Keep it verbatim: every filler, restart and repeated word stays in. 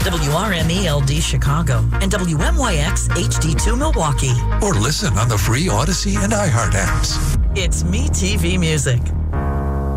W R M E L D Chicago, and W M Y X H D two Milwaukee. Or listen on the free Odyssey and iHeart apps. It's Me T V Music.